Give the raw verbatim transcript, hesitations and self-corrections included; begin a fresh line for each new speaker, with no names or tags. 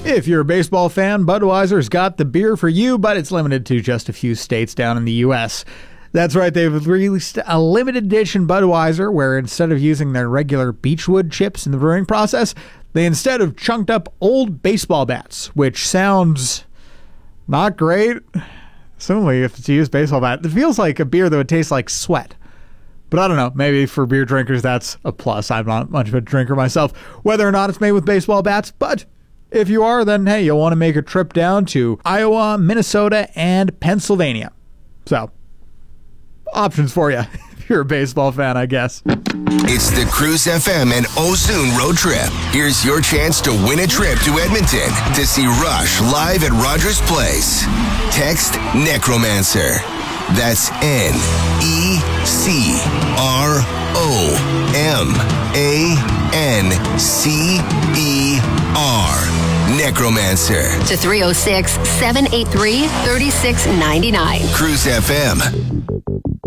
If you're a baseball fan, Budweiser's got the beer for you, but it's limited to just a few states down in the U S That's right, they've released a limited edition Budweiser where instead of using their regular Beechwood chips in the brewing process, they instead have chunked up old baseball bats, which sounds not great. Assuming if it's used baseball bat, it feels like a beer that would taste like sweat. But I don't know, maybe for beer drinkers that's a plus. I'm not much of a drinker myself, whether or not it's made with baseball bats, but if you are, then hey, you'll want to make a trip down to Iowa, Minnesota, and Pennsylvania. So, options for you if you're a baseball fan, I guess.
It's the Cruise F M and Ozoon road trip. Here's your chance to win a trip to Edmonton to see Rush live at Rogers Place. Text Necromancer. That's N E C R O M A N C E R. Necromancer.
To three oh six, seven eight three, three six nine nine.
Cruise F M.